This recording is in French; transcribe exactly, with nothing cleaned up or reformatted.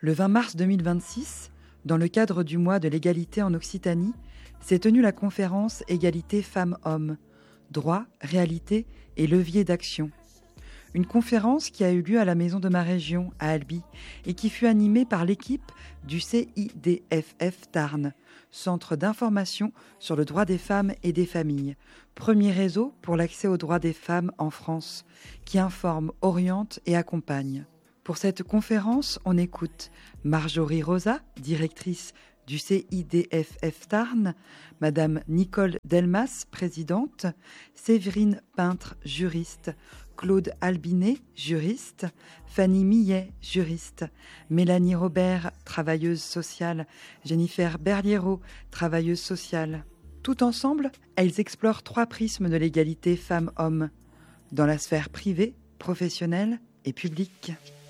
Le vingt mars deux mille vingt-six, dans le cadre du mois de l'égalité en Occitanie, s'est tenue la conférence Égalité femmes-hommes, droits, réalités et leviers d'action. Une conférence qui a eu lieu à la Maison de ma région, à Albi, et qui fut animée par l'équipe du C I D F F Tarn, Centre d'information sur le droit des femmes et des familles, premier réseau pour l'accès aux droits des femmes en France, qui informe, oriente et accompagne. Pour cette conférence, on écoute Marjorie Rosa, directrice du C I D F F Tarn, Madame Nicole Delmas, présidente, Séverine Peintre, juriste, Claude Albinet, juriste, Fanny Millet, juriste, Mélanie Robert, travailleuse sociale, Jennifer Berliero, travailleuse sociale. Tout ensemble, elles explorent trois prismes de l'égalité femmes-hommes, dans la sphère privée, professionnelle et publique.